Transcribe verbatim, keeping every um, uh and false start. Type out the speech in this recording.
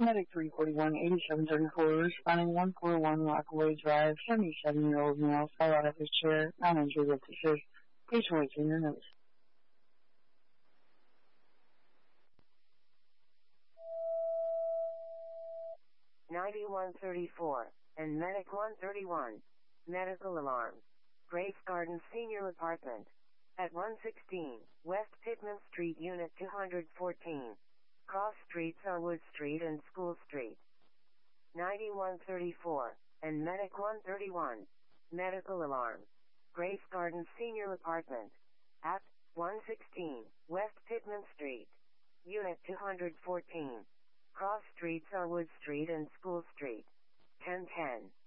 Medic three forty-one, eighty-seven thirty-four, responding one forty-one Rockaway Drive, seventy-seven-year-old male fell out of his chair, not injured with assist. Please wait in your notes. ninety-one thirty-four, and Medic one thirty-one. Medical alarm. Grace Garden Senior Apartment. At one sixteen, West Pittman Street, Unit two fourteen. Cross Streets are Wood Street and School Street. ninety-one thirty-four, and Medic one thirty-one. Medical alarm. Grace Garden Senior Apartment. At one sixteen, West Pittman Street. Unit two fourteen. Cross Streets are Wood Street and School Street. ten ten.